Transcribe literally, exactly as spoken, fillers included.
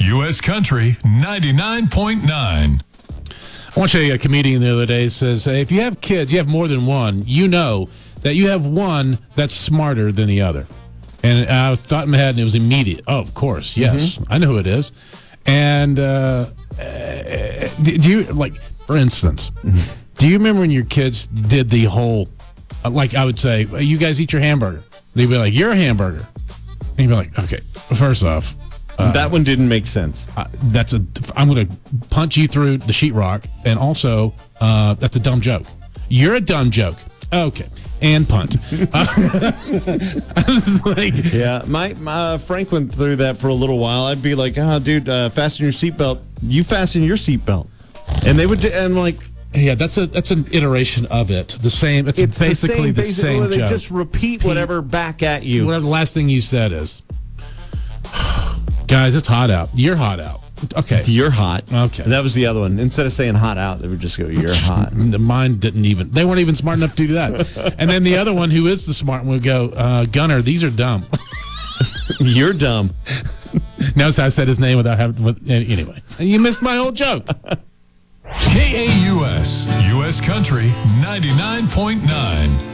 U S Country ninety-nine point nine. I want to show you a comedian the other day says, hey, if you have kids, you have more than one, you know that you have one that's smarter than the other. And I thought in my head, and it was immediate. Oh, of course, yes. Mm-hmm. I know who it is. And uh, uh, do you, like, for instance, mm-hmm. do you remember when your kids did the whole, like I would say, you guys eat your hamburger. They'd be like, you're a hamburger. And you'd be like, okay, first off. Uh, that one didn't make sense. Uh, that's a, I'm going to punch you through the sheetrock. And also, uh, that's a dumb joke. You're a dumb joke. Okay. And punt. uh, I was like, yeah, my, my Frank went through that for a little while. I'd be like, oh, dude, uh, fasten your seatbelt. You fasten your seatbelt. And they would, and like, yeah, that's a that's an iteration of it. The same. It's, it's basically the same, the same they joke. Just repeat whatever back at you. Whatever the last thing you said is, guys, it's hot out. You're hot out. Okay. You're hot. Okay. That was the other one. Instead of saying hot out, they would just go, you're hot. Mine didn't even. They weren't even smart enough to do that. And then the other one, who is the smart one, would go, uh, Gunner, these are dumb. You're dumb. Notice I said his name without having. With, anyway, you missed my whole joke. K A U S, U S Country ninety-nine point nine.